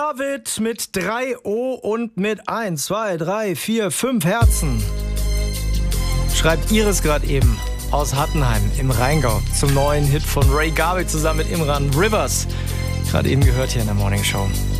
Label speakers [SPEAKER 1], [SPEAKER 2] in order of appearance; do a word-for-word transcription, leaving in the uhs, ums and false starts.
[SPEAKER 1] David mit drei O und mit eins, zwei, drei, vier, fünf Herzen. Schreibt Iris gerade eben aus Hattenheim im Rheingau zum neuen Hit von Ray Garvey zusammen mit Imran Rivers. Gerade eben gehört hier in der Morning Show.